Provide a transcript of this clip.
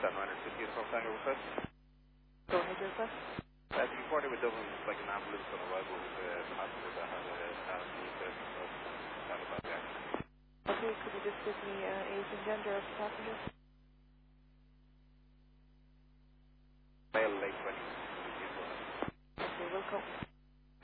950 from Tango request. Go ahead, your request. You reported with Dublin, like an ambulance on arrival with a passenger that had a child need to tell about the accident. Okay, could you just give me age and gender of the passenger? Male, late 20s. Okay, welcome.